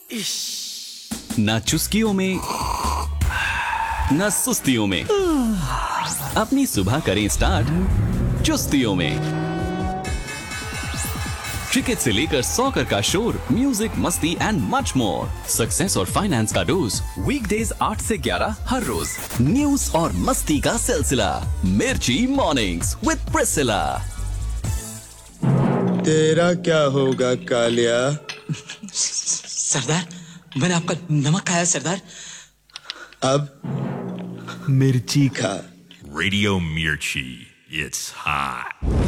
ना चुस्कियों में ना सुस्तियों में, अपनी सुबह करें स्टार्ट चुस्तियों में। क्रिकेट से लेकर सॉकर का शोर, म्यूजिक, मस्ती एंड मच मोर। सक्सेस और फाइनेंस का डोज, वीकडेज 8 से 11 हर रोज। न्यूज और मस्ती का सिलसिला, मिर्ची मॉर्निंग्स विद प्रिसिला। तेरा क्या होगा कालिया? सरदार, मैंने आपका नमक खाया सरदार। अब मिर्ची खा। Radio Mirchi, it's hot.